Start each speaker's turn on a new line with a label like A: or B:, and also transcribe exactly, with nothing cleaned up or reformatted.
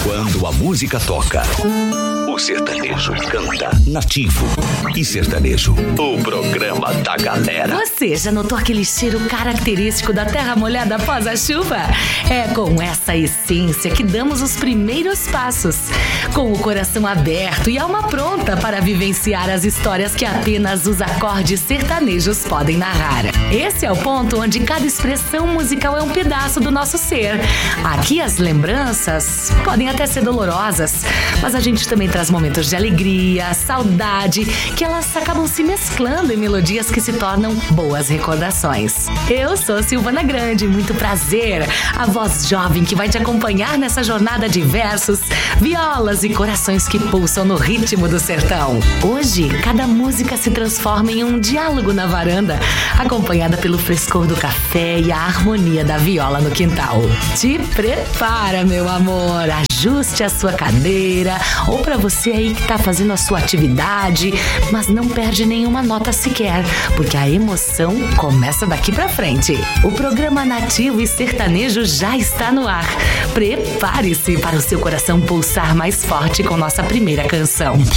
A: Quando a música toca, o sertanejo canta. Nativo e Sertanejo, o programa da galera.
B: Você já notou aquele cheiro característico da terra molhada após a chuva? É com essa essência que damos os primeiros passos, com o coração aberto e alma pronta para vivenciar as histórias que apenas os acordes sertanejos podem narrar. Esse é o ponto onde cada expressão musical é um pedaço do nosso ser. Aqui as lembranças podem até ser dolorosas, mas a gente também traz momentos de alegria, saudade, que elas acabam se mesclando em melodias que se tornam boas recordações. Eu sou Silvana Grande, muito prazer, a voz jovem que vai te acompanhar nessa jornada de versos, violas e corações que pulsam no ritmo do sertão. Hoje, cada música se transforma em um diálogo na varanda, acompanhada pelo frescor do café e a harmonia da viola no quintal. Te prepara, meu amor, ajuste a sua cadeira, ou para você aí que tá fazendo a sua atividade, mas não perde nenhuma nota sequer, porque a emoção começa daqui pra frente. O programa Nativo e Sertanejo já está no ar. Prepare-se para o seu coração pulsar mais forte com nossa primeira canção.